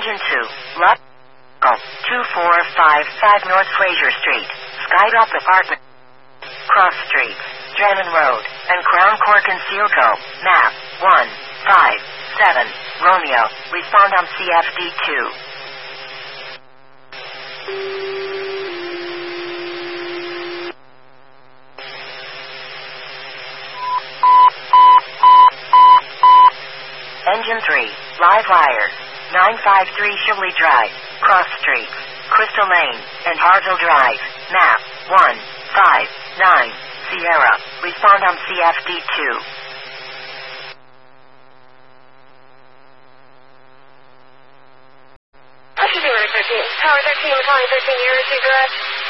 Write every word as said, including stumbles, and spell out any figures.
Engine two, Lot two four five five North Fraser Street, Skydop Apartment, Cross Street, Drennan Road, and Crown Court in Sealco. Map one five seven, Romeo. Respond on C F D two. Engine three, live wire, nine five three Shirley Drive, Cross Street, Crystal Lane, and Harville Drive. Map one five nine, Sierra. Respond on C F D two. Tower thirteen, calling thirteen, you're receiver.